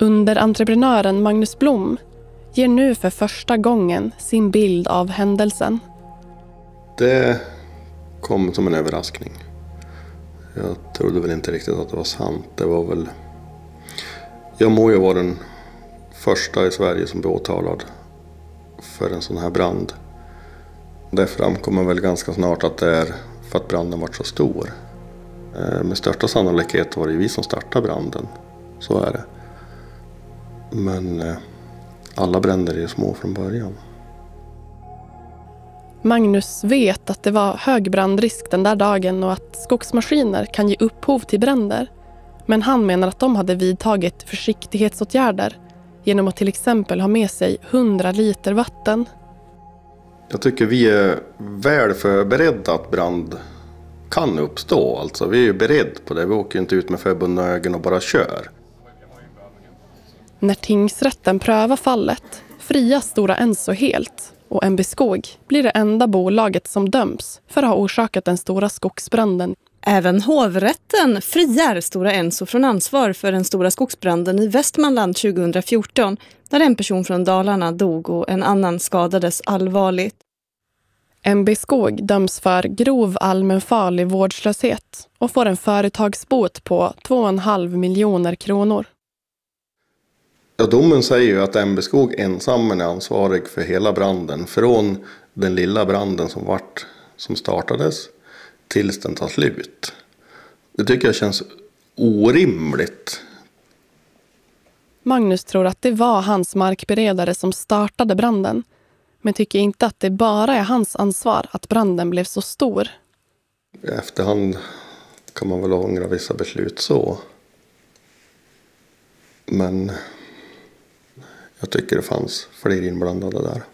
Underentreprenören Magnus Blom ger nu för första gången sin bild av händelsen. Det kom som en överraskning. Jag trodde väl inte riktigt att det var sant. Det var väl... Jag må ju vara den första i Sverige som blev åtalad för en sån här brand. Det framkommer väl ganska snart att det är för att branden var så stor. Med största sannolikhet var det vi som startade branden. Så är det. Men alla bränder är ju små från början. Magnus vet att det var hög brandrisk den där dagen och att skogsmaskiner kan ge upphov till bränder. Men han menar att de hade vidtagit försiktighetsåtgärder genom att till exempel ha med sig 100 liter vatten. Jag tycker vi är väl förberedda att brand kan uppstå. Alltså vi är ju beredda på det. Vi åker inte ut med förbundna ögon och bara kör. När tingsrätten prövar fallet frias Stora Enso helt och MB Skog blir det enda bolaget som döms för att ha orsakat den stora skogsbranden. Även hovrätten friar Stora Enso från ansvar för den stora skogsbranden i Västmanland 2014 där en person från Dalarna dog och en annan skadades allvarligt. MB Skog döms för grov allmänfarlig vårdslöshet och får en företagsbot på 2,5 miljoner kronor. Ja, domen säger ju att MB Skog ensam är ansvarig för hela branden. Från den lilla branden som startades tills den tar slut. Det tycker jag känns orimligt. Magnus tror att det var hans markberedare som startade branden. Men tycker inte att det bara är hans ansvar att branden blev så stor. I efterhand kan man väl ångra vissa beslut så. Men jag tycker det fanns fler inblandade där.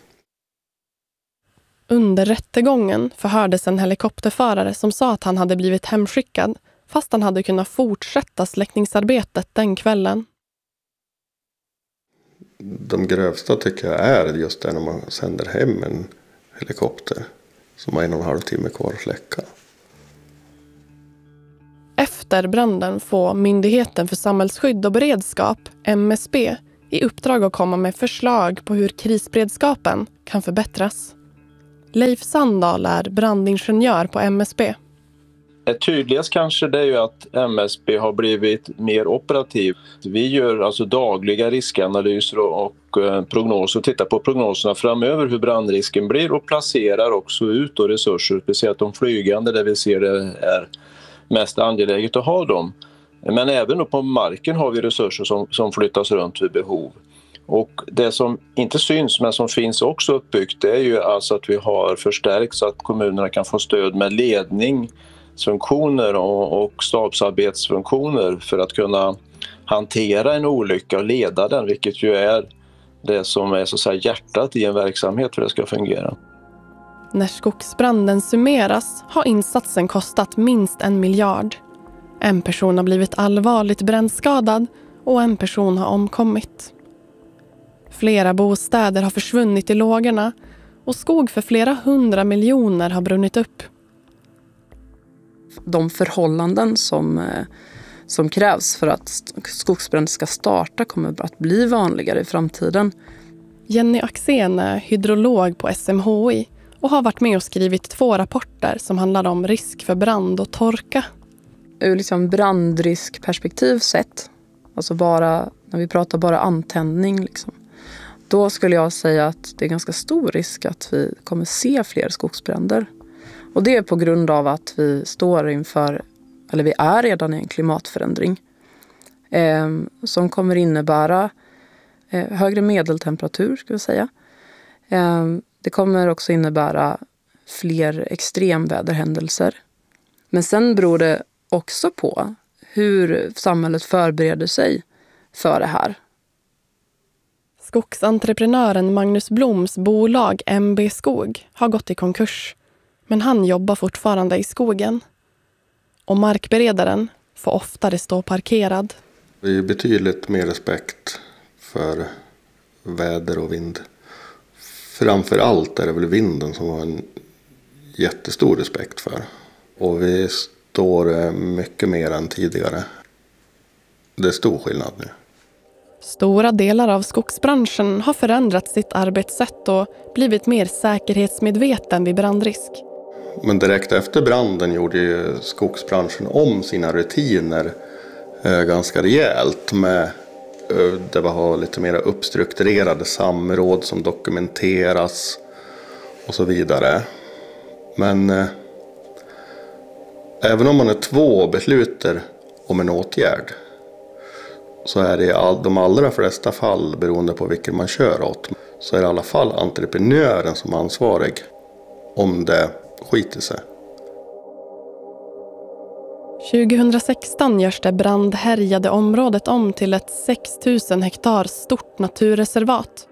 Under rättegången förhördes en helikopterförare som sa att han hade blivit hemskickad fast han hade kunnat fortsätta släckningsarbetet den kvällen. De grövsta tycker jag är just det när man sänder hem en helikopter som har 1,5 timme kvar att släcka. Efter branden får Myndigheten för samhällsskydd och beredskap, MSB, i uppdrag att komma med förslag på hur krisberedskapen kan förbättras. Leif Sandahl är brandingenjör på MSB. Tydligast kanske det är ju att MSB har blivit mer operativ. Vi gör alltså dagliga riskanalyser och prognoser och tittar på prognoserna framöver hur brandrisken blir och placerar också ut resurser, speciellt de flygande där vi ser det är mest angeläget att ha dem. Men även på marken har vi resurser som flyttas runt vid behov. Och det som inte syns men som finns också uppbyggt det är ju alltså att vi har förstärkt så att kommunerna kan få stöd med ledningsfunktioner och stabsarbetsfunktioner för att kunna hantera en olycka och leda den, vilket ju är det som är så att säga hjärtat i en verksamhet för att det ska fungera. När skogsbranden summeras har insatsen kostat minst 1 miljard. En person har blivit allvarligt brännskadad och en person har omkommit. Flera bostäder har försvunnit i lågorna och skog för flera 100 miljoner har brunnit upp. De förhållanden som krävs för att skogsbränder ska starta kommer att bli vanligare i framtiden. Jenny Axén är hydrolog på SMHI och har varit med och skrivit 2 rapporter som handlar om risk för brand och torka. Ur liksom brandriskperspektiv sett, alltså bara när vi pratar bara antändning liksom, då skulle jag säga att det är ganska stor risk att vi kommer se fler skogsbränder. Och det är på grund av att vi står inför, eller vi är redan i en klimatförändring som kommer innebära högre medeltemperatur, ska vi säga. Det kommer också innebära fler extremväderhändelser. Men sen beror det också på hur samhället förbereder sig för det här. Skogsentreprenören Magnus Bloms bolag MB Skog har gått i konkurs. Men han jobbar fortfarande i skogen. Och markberedaren får oftare stå parkerad. Det är betydligt mer respekt för väder och vind. Framför allt är det väl vinden som har en jättestor respekt för. Och vi står mycket mer än tidigare. Det är stor skillnad nu. Stora delar av skogsbranschen har förändrat sitt arbetssätt och blivit mer säkerhetsmedveten vid brandrisk. Men direkt efter branden gjorde ju skogsbranschen om sina rutiner ganska rejält. Det var lite mer uppstrukturerade samråd som dokumenteras och så vidare. Men även om man är 2 besluter om en åtgärd så är det i de allra flesta fall, beroende på vilken man kör åt, så är det i alla fall entreprenören som är ansvarig om det skiter sig. 2016 görs det brandhärjade området om till ett 6 000 hektar stort naturreservat.